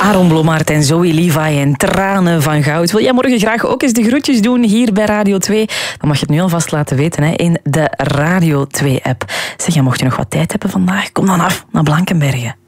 Aaron Blommaert en Zoe Levi en Tranen van Goud. Wil jij morgen graag ook eens de groetjes doen hier bij Radio 2? Dan mag je het nu alvast laten weten in de Radio 2-app. Zeg, mocht je nog wat tijd hebben vandaag, kom dan af naar Blankenberge.